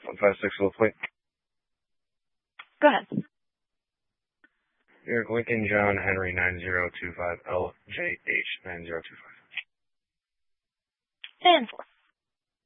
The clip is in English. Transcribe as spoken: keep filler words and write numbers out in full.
one five six will plate. Go ahead. New York Lincoln John Henry nine zero two five L J H nine zero two five. And four.